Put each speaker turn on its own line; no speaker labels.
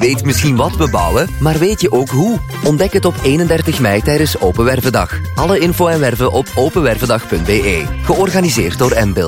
weet misschien wat we bouwen, maar weet je ook hoe? Ontdek het op 31 mei tijdens Open Wervendag. Alle info en werven op openwervendag.be. Georganiseerd door MBuild.